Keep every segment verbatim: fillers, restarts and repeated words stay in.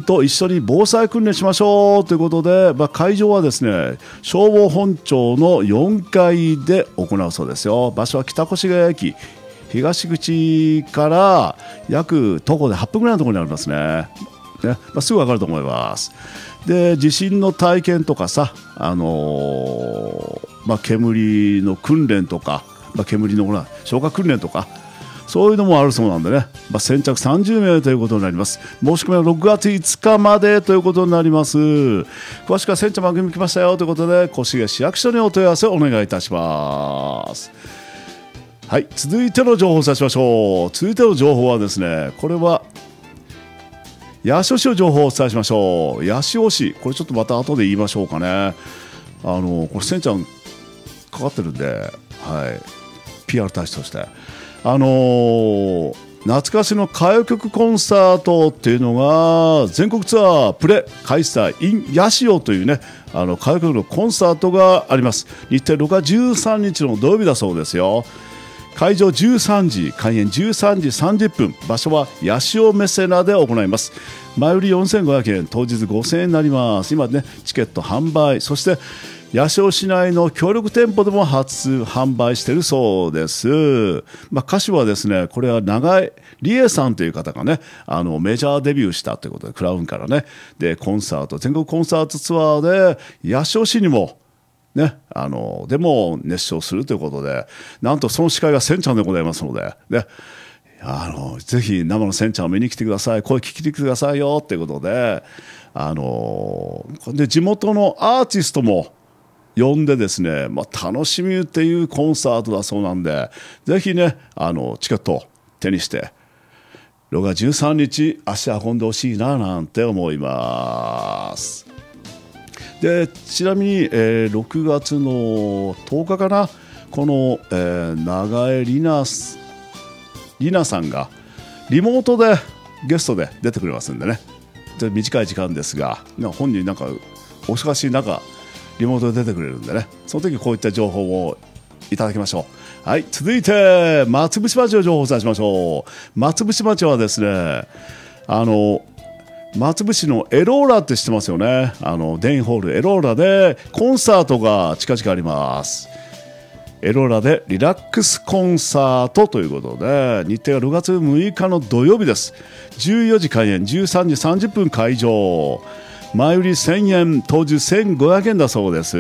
と一緒に防災訓練しましょうということで、まあ、会場はですね消防本庁のよんかいで行うそうですよ。場所は北越谷駅東口から約徒歩ではっぷんぐらいのところにありますね。ね、まあ、すぐ分かると思います。で地震の体験とかさ、あのーまあ、煙の訓練とか、まあ、煙のほら消火訓練とかそういうのもあるそうなんでね、まあ、先着さんじゅうめいということになります。申し込みはろくがついつかまでということになります。詳しくは先着番組来ましたよということで越谷市役所にお問い合わせをお願いいたします。はい、続いての情報をお伝えしましょう。続いての情報はですね、これは八潮市の情報をお伝えしましょう。八潮市、これちょっとまた後で言いましょうかね。あのこれせんちゃんかかってるんで、はい、ピーアール 大使としてあのー、懐かしの歌謡曲コンサートっていうのが全国ツアープレ開催 in 八潮というね、あの歌謡曲のコンサートがあります。日程ろくがつじゅうさんにちの土曜日だそうですよ。会場じゅうさんじ、開演じゅうさんじさんじゅっぷん、場所は八潮メセナで行います。前売りよんせんごひゃくえん、当日ごせんえんになります。今ねチケット販売、そして八潮市内の協力店舗でも初販売しているそうです。まあ、歌手はですね、これは長井理恵さんという方がね、あのメジャーデビューしたということで、クラウンからね、でコンサート、全国コンサートツアーで八潮市にもね、あのでも熱唱するということで、なんとその司会がせんちゃんでございますので、ね、あのぜひ生のせんちゃんを見に来てください、声聞きに来てくださいよということで、あので地元のアーティストも呼んでですね、まあ、楽しみっていうコンサートだそうなんで、ぜひねあのチケットを手にしてろくがつじゅうさんにち足運んでほしいななんて思います。でちなみに、えー、ろくがつのとおかかな、この、えー、長江里奈里奈さんがリモートでゲストで出てくれますんでね、短い時間ですが本人なんかお忙しい中リモートで出てくれるんでね、その時こういった情報をいただきましょう。はい、続いて松伏町の情報をお伝えしましょう。松伏町はですね、あの松伏のエローラって知ってますよね。あのデインホールエローラでコンサートが近々あります。エローラでリラックスコンサートということで、日程がろくがつむいかの土曜日です。じゅうよじ開演、じゅうさんじさんじゅっぷん会場、前売りせんえん、当日せんごひゃくえんだそうです。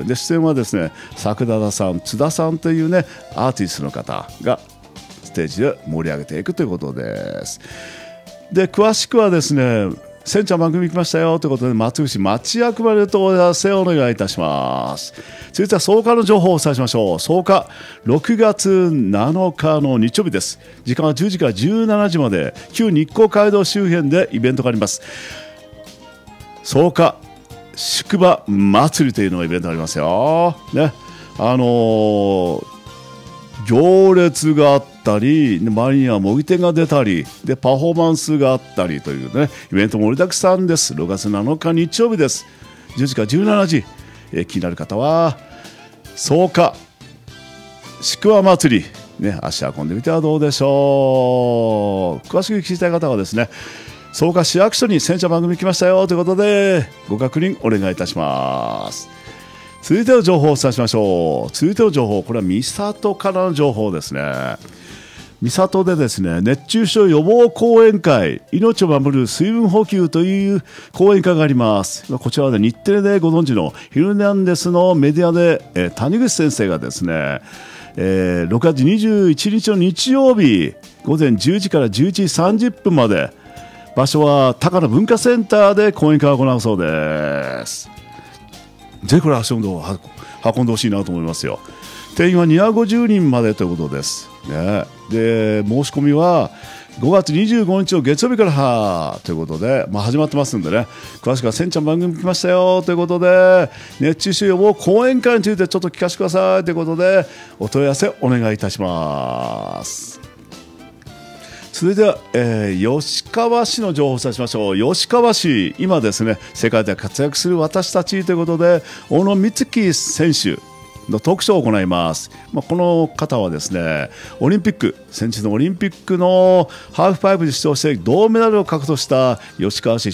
で出演はですね、桜田さん、津田さんというねアーティストの方がステージで盛り上げていくということです。で詳しくはですね、せんちゃん番組来ましたよということで、松伏町役場で問い合わせをお願いいたします。続いては草加の情報をお伝えしましょう。草加ろくがつなのかの日曜日です。時間はじゅうじからじゅうしちじまで、旧日光街道周辺でイベントがあります。草加宿場祭りというのがイベントがありますよ、ね、あのー、行列があったり、周りには模擬店が出たりでパフォーマンスがあったりという、ね、イベント盛りだくさんです。ろくがつなのか日曜日です。じゅうじからじゅうしちじ、えー、気になる方は草加宿場祭り、ね、足運んでみてはどうでしょう。詳しく聞きたい方はですね、草加市役所にせんちゃん番組来ましたよということでご確認お願いいたします。続いての情報をお伝えしましょう。続いての情報、これは三郷からの情報ですね。三郷でですね、熱中症予防講演会、命を守る水分補給という講演会があります。こちらは、ね、日テレでご存知のヒルナンデスのメディアで、えー、谷口先生がですね、えー、ろくがつにじゅういちにちの日曜日ごぜんじゅうじからじゅういちじさんじゅっぷんまで、場所は高野文化センターで講演会を行うそうです。ぜひこれ足を運んでほしいなと思いますよ。定員はにひゃくごじゅうにんまでということです、ね、で申し込みはごがつにじゅうごにちの月曜日からはということで、まあ、始まってますんでね、詳しくはせんちゃん番組来ましたよということで、熱中症予防講演会についてちょっと聞かせてくださいということでお問い合わせお願いいたします。続いては、えー、吉川市の情報をお伝えしましょう。吉川市、今ですね、世界で活躍する私たちということで、小野光希選手のトークショーを行います。まあ、この方はですね、オリンピック、先日のオリンピックのハーフパイプで出場して銅メダルを獲得した吉川市